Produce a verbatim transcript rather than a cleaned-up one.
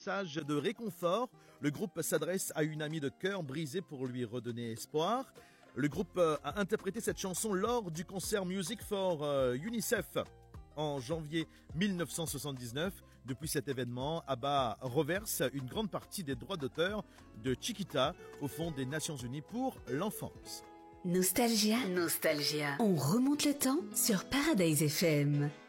message de réconfort. Le groupe s'adresse à une amie de cœur brisée pour lui redonner espoir. Le groupe a interprété cette chanson lors du concert Music for UNICEF en janvier mille neuf cent soixante-dix-neuf. Depuis cet événement, ABBA reverse une grande partie des droits d'auteur de Chiquita au Fonds des Nations Unies pour l'enfance. Nostalgia, Nostalgia. On remonte le temps sur Paradise F M.